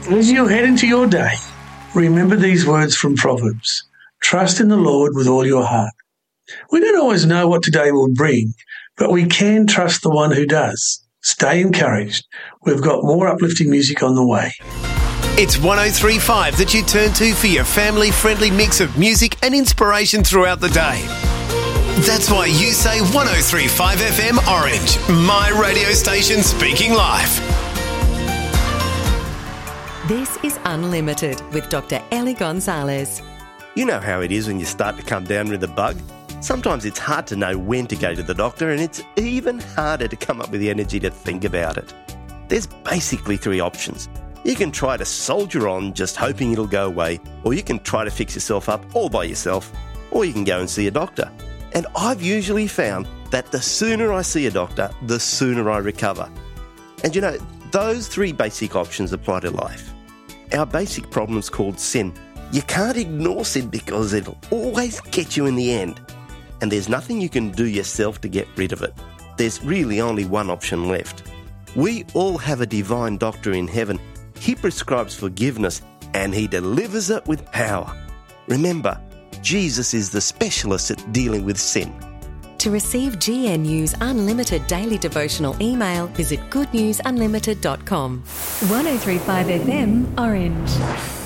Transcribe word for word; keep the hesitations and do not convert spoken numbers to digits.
As you head into your day, remember these words from Proverbs. Trust in the Lord with all your heart. We don't always know what today will bring, but we can trust the one who does. Stay encouraged. We've got more uplifting music on the way. It's one oh three point five that you turn to for your family-friendly mix of music and inspiration throughout the day. That's why you say one oh three point five F M Orange, my radio station speaking live. This is Unlimited with Doctor Ellie Gonzalez. You know how it is when you start to come down with a bug? Sometimes it's hard to know when to go to the doctor, and it's even harder to come up with the energy to think about it. There's basically three options. You can try to soldier on just hoping it'll go away, or you can try to fix yourself up all by yourself, or you can go and see a doctor. And I've usually found that the sooner I see a doctor, the sooner I recover. And you know, those three basic options apply to life. Our basic problem is called sin. You can't ignore sin because it'll always get you in the end. And there's nothing you can do yourself to get rid of it. There's really only one option left. We all have a divine doctor in heaven. He prescribes forgiveness and he delivers it with power. Remember, Jesus is the specialist at dealing with sin. To receive G N U's unlimited daily devotional email, visit good news unlimited dot com. one oh three point five F M Orange.